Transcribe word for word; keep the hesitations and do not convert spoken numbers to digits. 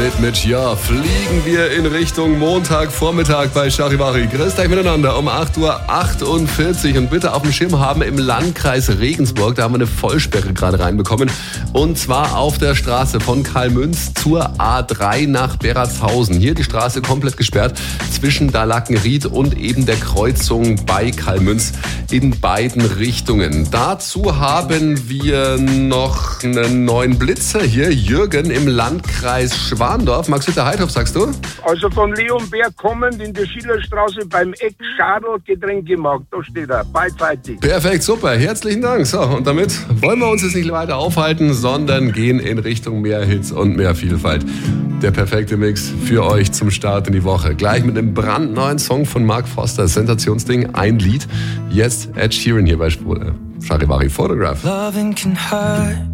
Hit mit Ja, fliegen wir in Richtung Montagvormittag bei Charivari. Grüß euch miteinander um acht Uhr achtundvierzig und bitte auf dem Schirm haben im Landkreis Regensburg, da haben wir eine Vollsperre gerade reinbekommen und zwar auf der Straße von Karlmünz zur A drei nach Beratshausen. Hier die Straße komplett gesperrt zwischen Dallackenried und eben der Kreuzung bei Karlmünz in beiden Richtungen. Dazu haben wir noch einen neuen Blitzer hier, Jürgen im Landkreis Schwandorf. Max-Hütter Heidhof, sagst du? Also von Leonberg kommend in der Schillerstraße beim Eck Schadl Getränkemarkt. Da steht er, beidseitig. Perfekt, super, herzlichen Dank. So, und damit wollen wir uns jetzt nicht weiter aufhalten, sondern gehen in Richtung mehr Hits und mehr Vielfalt. Der perfekte Mix für euch zum Start in die Woche. Gleich mit einem brandneuen Song von Mark Foster, Sensationsding, ein Lied. Jetzt Ed Sheeran hier bei Charivari Photograph. Loving can hurt.